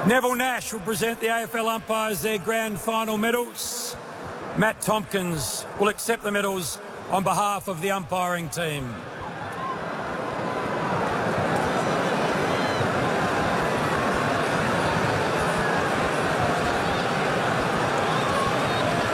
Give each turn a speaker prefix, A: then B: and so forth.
A: Neville Nash will present the AFL umpires their grand final medals. Matt Tompkins will accept the medals on behalf of the umpiring team.